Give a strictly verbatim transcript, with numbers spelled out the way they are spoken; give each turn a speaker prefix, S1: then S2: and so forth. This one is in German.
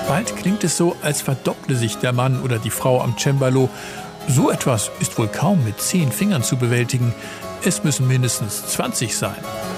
S1: Bald klingt es so, als verdopple sich der Mann oder die Frau am Cembalo. So etwas ist wohl kaum mit zehn Fingern zu bewältigen. Es müssen mindestens zwanzig sein.